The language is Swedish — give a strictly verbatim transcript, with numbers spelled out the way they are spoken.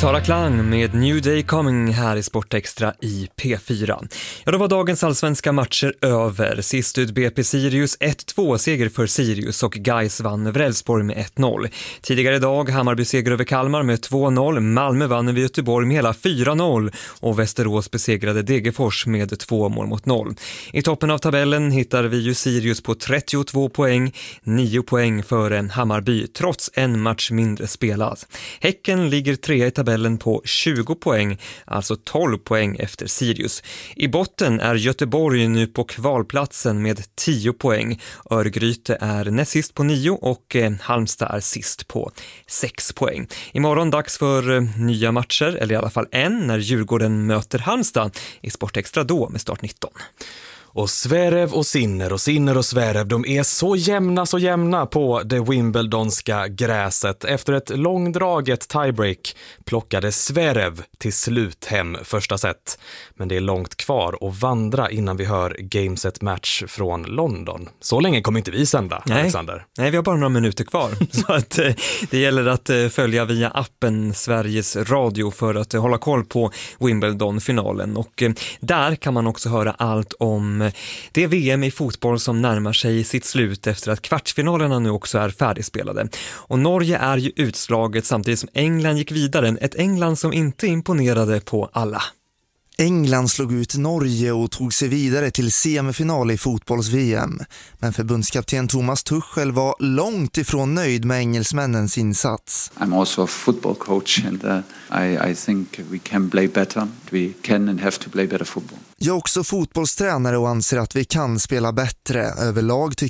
Sara Klang med New Day Coming här i Sportextra i P fyra. Ja, då var dagens allsvenska matcher över. Sist ut B P Sirius ett två seger för Sirius och Gais vann över Elfsborg med ett noll. Tidigare idag Hammarby seger över Kalmar med två noll, Malmö vann över Göteborg med hela fyra noll och Västerås besegrade Degerfors med två mål mot noll. I toppen av tabellen hittar vi ju Sirius på trettiotvå poäng, nio poäng före Hammarby trots en match mindre spelad. Häcken ligger trea i tabellen på tjugo poäng, alltså tolv poäng efter Sirius. I botten är Göteborg nu på kvalplatsen med tio poäng. Örgryte är näst sist på nio och eh, Halmstad är sist på sex poäng. Imorgon dags för eh, nya matcher, eller i alla fall en, när Djurgården möter Halmstad i Sportextra då med start nitton. Och Zverev och Sinner och Sinner och Zverev, de är så jämna så jämna på det Wimbledonska gräset. Efter ett långdraget tiebreak plockade Zverev till slut hem första set. Men det är långt kvar att vandra innan vi hör Game Set Match från London. Så länge kommer inte vi sända, Nej. Alexander. Nej, vi har bara några minuter kvar. Så att eh, det gäller att eh, följa via appen Sveriges Radio för att eh, hålla koll på Wimbledon-finalen. Och eh, där kan man också höra allt om det V M i fotboll som närmar sig sitt slut efter att kvartsfinalerna nu också är färdigspelade. Och Norge är ju utslaget samtidigt som England gick vidare. Ett England som inte imponerade på alla. England slog ut Norge och tog sig vidare till semifinal i fotbolls-V M. Men förbundskapten Thomas Tuchel var långt ifrån nöjd med engelsmännens insats. I'm also a football coach and uh, I, I think we can play better. We can and have to play better football. Jag är också fotbollstränare och anser att vi kan spela bättre. Överlag tycker